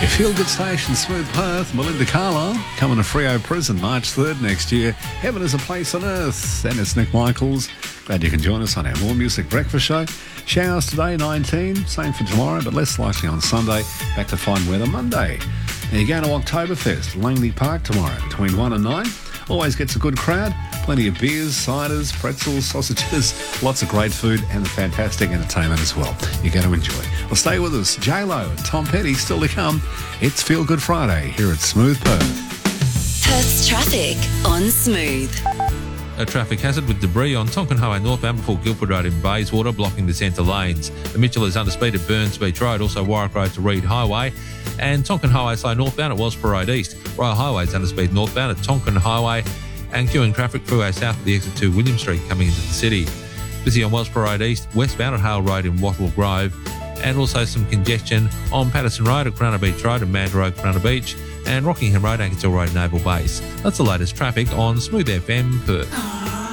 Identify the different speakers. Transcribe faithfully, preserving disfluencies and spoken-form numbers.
Speaker 1: Feel Good Station, Smooth Perth, Melinda Carlisle, coming to Freo Prison March third next year. Heaven is a Place on Earth. And it's Nick Michaels. Glad you can join us on our More Music Breakfast Show. Showers today, nineteen. Same for tomorrow, but less likely on Sunday. Back to fine weather Monday. Now you're going to Oktoberfest, Langley Park tomorrow between one and nine. Always gets a good crowd. Plenty of beers, ciders, pretzels, sausages, lots of great food and fantastic entertainment as well. You're going to enjoy. Well, stay with us. J-Lo and Tom Petty still to come. It's Feel Good Friday here at Smooth Perth.
Speaker 2: Perth's traffic on Smooth.
Speaker 3: A traffic hazard with debris on Tonkin Highway northbound before Guildford Road in Bayswater, blocking the centre lanes. The Mitchell is under speed at Burns Beach Road, also Warwick Road to Reed Highway. And Tonkin Highway slow northbound at Wellsborough Road East. Royal Highway is under speed northbound at Tonkin Highway. And queuing traffic freeway south of the exit to William Street coming into the city. Busy on Wellsborough Road East, westbound at Hale Road in Wattle Grove. And also some congestion on Patterson Road at Corunna Beach Road and Mandurah Road, Corunna Beach. And Rockingham Road, Ankersville Road, Naval Base. That's the latest traffic on Smooth F M Perth.